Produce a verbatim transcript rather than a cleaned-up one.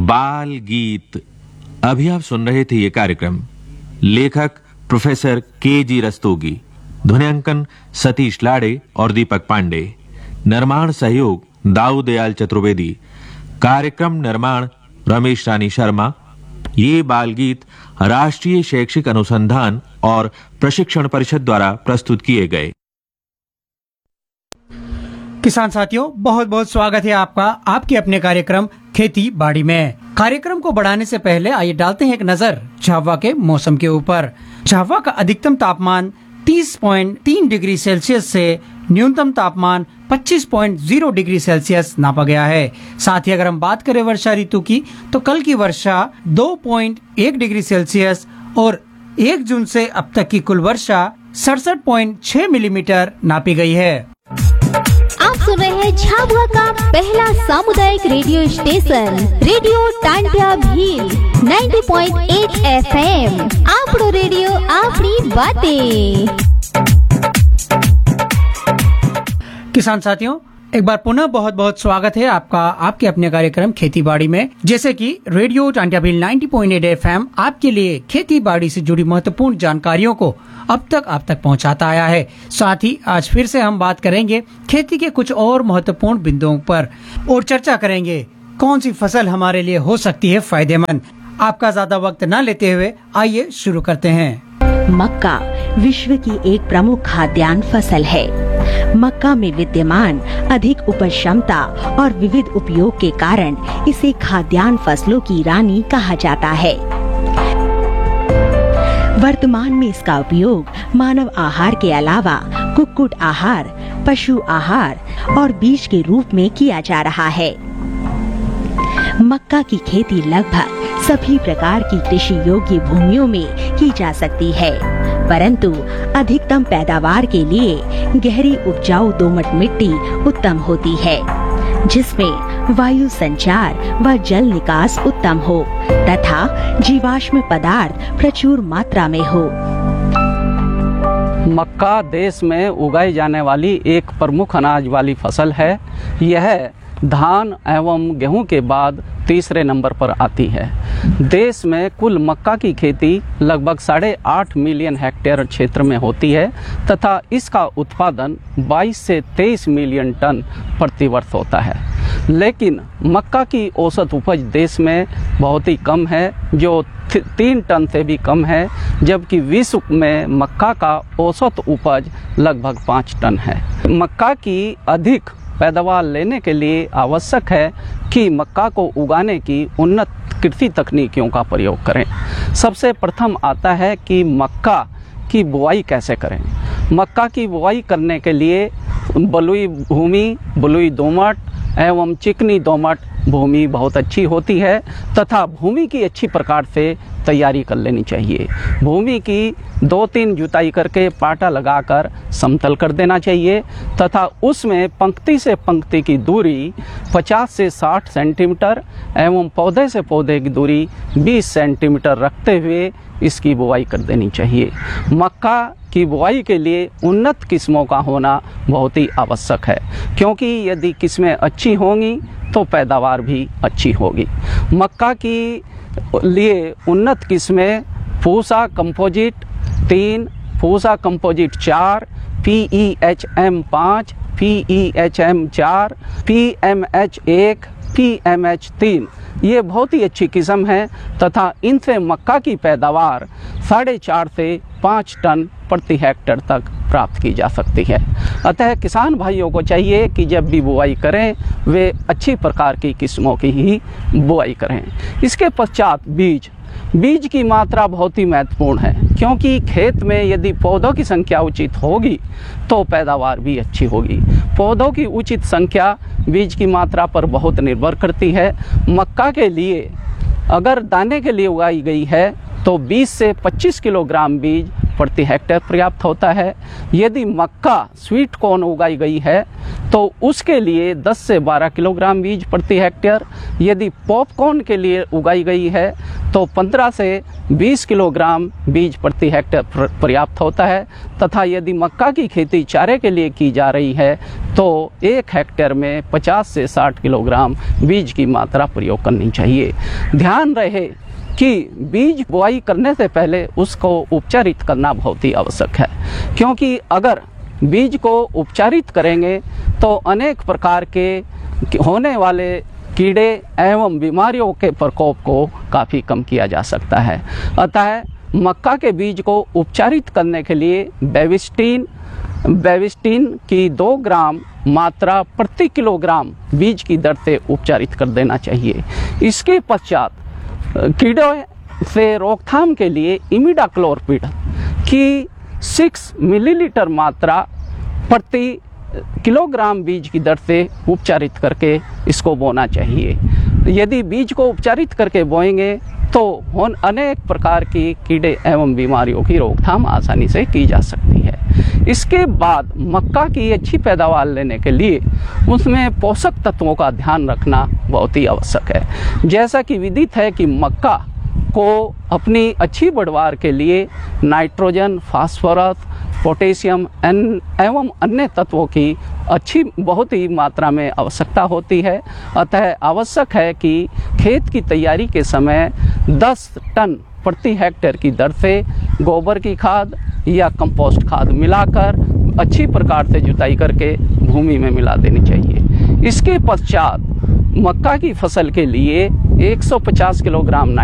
बाल गीत। अभी आप सुन रहे थे ये कार्यक्रम। लेखक प्रोफेसर के जी रस्तोगी, ध्वनियांकन सतीश लाड़े और दीपक पांडे, निर्माण सहयोग दाऊ दयाल चतुर्वेदी, कार्यक्रम निर्माण रमेश रानी शर्मा। ये बाल गीत राष्ट्रीय शैक्षिक अनुसंधान और प्रशिक्षण परिषद द्वारा प्रस्तुत किए गए। किसान साथियों, बहुत बहुत स्वागत है आपका आपके अपने कार्यक्रम खेती बाड़ी में। कार्यक्रम को बढ़ाने से पहले आइए डालते हैं एक नजर झाबुआ के मौसम के ऊपर। झाबुआ का अधिकतम तापमान तीस पॉइंट तीन डिग्री सेल्सियस से न्यूनतम तापमान पच्चीस पॉइंट शून्य डिग्री सेल्सियस नापा गया है। साथ ही अगर हम बात करें वर्षा ऋतु की, तो कल की वर्षा दो पॉइंट एक डिग्री सेल्सियस और एक जून से अब तक की कुल वर्षा सड़सठ पॉइंट छह मिलीमीटर नापी गई है। आप सुन रहे हैं झाबुआ का पहला सामुदायिक radio station radio Tantia Bhil नब्बे पॉइंट आठ एफएम। आपड़ो रेडियो आपनी बातें। किसान साथियों, एक बार पुनः बहुत बहुत स्वागत है आपका आपके अपने कार्यक्रम खेती बाड़ी में। जैसे कि रेडियो टांटिया भील नब्बे पॉइंट आठ एफएम आपके लिए खेती बाड़ी से जुड़ी महत्वपूर्ण जानकारियों को अब तक आप तक पहुंचाता आया है। साथ ही आज फिर से हम बात करेंगे खेती के कुछ और महत्वपूर्ण बिंदुओं पर और चर्चा करेंगे कौन सी फसल हमारे लिए हो सकती है फायदेमंद। आपका ज्यादा वक्त न लेते हुए आइए शुरू करते हैं। मक्का विश्व की एक प्रमुख खाद्यान्न फसल है। मक्का में विद्यमान अधिक उपज क्षमता और विविध उपयोग के कारण इसे खाद्यान्न फसलों की रानी कहा जाता है। वर्तमान में इसका उपयोग मानव आहार के अलावा कुक्कुट आहार, पशु आहार और बीज के रूप में किया जा रहा है। मक्का की खेती लगभग सभी प्रकार की कृषि योग्य भूमियों में की जा सकती है, परंतु अधिकतम पैदावार के लिए गहरी उपजाऊ दोमट मिट्टी उत्तम होती है, जिसमें वायु संचार व जल निकास उत्तम हो तथा जीवाश्म पदार्थ प्रचुर मात्रा में हो। मक्का देश में उगाई जाने वाली एक प्रमुख अनाज वाली फसल है। यह धान एवं गेहूं के बाद तीसरे नंबर पर आती है। देश में कुल मक्का की खेती लगभग साढ़े आठ मिलियन हेक्टेयर क्षेत्र में होती है तथा इसका उत्पादन बाईस से तेईस मिलियन टन प्रति वर्ष होता है। लेकिन मक्का की औसत उपज देश में बहुत ही कम है, जो तीन टन से भी कम है, जबकि विश्व में मक्का का औसत उपज लगभग पाँच टन है। मक्का की अधिक पैदावार लेने के लिए आवश्यक है कि मक्का को उगाने की उन्नत कृषि तकनीकियों का प्रयोग करें। सबसे प्रथम आता है कि मक्का की बुआई कैसे करें। मक्का की बुआई करने के लिए बलुई भूमि, बलुई दोमट एवं चिकनी दोमट भूमि बहुत अच्छी होती है तथा भूमि की अच्छी प्रकार से तैयारी कर लेनी चाहिए। भूमि की दो तीन जुताई करके पाटा लगाकर समतल कर देना चाहिए तथा उसमें पंक्ति से पंक्ति की दूरी पचास से साठ सेंटीमीटर एवं पौधे से पौधे की दूरी बीस सेंटीमीटर रखते हुए इसकी बुआई कर देनी चाहिए। मक्का की बुआई के लिए उन्नत किस्मों का होना बहुत ही आवश्यक है, क्योंकि यदि किस्में अच्छी होंगी तो पैदावार भी अच्छी होगी। मक्का की लिए उन्नत किस्में पूसा कंपोजिट तीन, पूसा कंपोजिट चार, पी ई एच एम पाँच, पी ई एच एम चार, पी एम एच एक, पी एम एच तीन, ये बहुत ही अच्छी किस्म है तथा इनसे मक्का की पैदावार साढ़े चार से पाँच टन प्रति हेक्टेयर तक प्राप्त की जा सकती है। अतः किसान भाइयों को चाहिए कि जब भी बुआई करें वे अच्छी प्रकार की किस्मों की ही बुआई करें। इसके पश्चात बीज बीज की मात्रा बहुत ही महत्वपूर्ण है, क्योंकि खेत में यदि पौधों की संख्या उचित होगी तो पैदावार भी अच्छी होगी। पौधों की उचित संख्या बीज की मात्रा पर बहुत निर्भर करती है। मक्का के लिए अगर दाने के लिए उगाई गई है तो बीस से पच्चीस किलोग्राम बीज प्रति हेक्टेयर पर्याप्त होता है। यदि मक्का स्वीट कॉर्न उगाई गई है तो उसके लिए दस से बारह किलोग्राम बीज प्रति हेक्टेयर। यदि पॉपकॉर्न के लिए उगाई गई है तो पंद्रह से बीस किलोग्राम बीज प्रति हेक्टेयर पर्याप्त होता है। तथा यदि मक्का की खेती चारे के लिए की जा रही है तो एक हेक्टेयर में पचास से साठ किलोग्राम बीज की मात्रा प्रयोग करनी चाहिए। ध्यान रहे कि बीज बुआई करने से पहले उसको उपचारित करना बहुत ही आवश्यक है, क्योंकि अगर बीज को उपचारित करेंगे तो अनेक प्रकार के होने वाले कीड़े एवं बीमारियों के प्रकोप को काफ़ी कम किया जा सकता है। अतः मक्का के बीज को उपचारित करने के लिए बेविस्टीन बेविस्टीन की दो ग्राम मात्रा प्रति किलोग्राम बीज की दर से उपचारित कर देना चाहिए। इसके पश्चात कीड़ों से रोकथाम के लिए इमिडाक्लोरपिड की सिक्स मिलीलीटर मात्रा प्रति किलोग्राम बीज की दर से उपचारित करके इसको बोना चाहिए। यदि बीज को उपचारित करके बोएंगे तो उन अनेक प्रकार की कीड़े एवं बीमारियों की रोकथाम आसानी से की जा सकती है। इसके बाद मक्का की अच्छी पैदावार लेने के लिए उसमें पोषक तत्वों का ध्यान रखना बहुत ही आवश्यक है। जैसा कि विदित है कि मक्का को अपनी अच्छी पैदावार के लिए नाइट्रोजन, फास्फोरस, पोटेशियम एवं अन्य तत्वों की अच्छी बहुत ही मात्रा में आवश्यकता होती है। अतः आवश्यक है कि खेत की तैयारी के समय दस टन प्रति हेक्टेयर की दर से गोबर की खाद या कंपोस्ट खाद मिलाकर अच्छी प्रकार से जुताई करके भूमि में मिला देनी चाहिए। इसके पश्चात मक्का की फसल के लिए एक सौ पचास किलोग्राम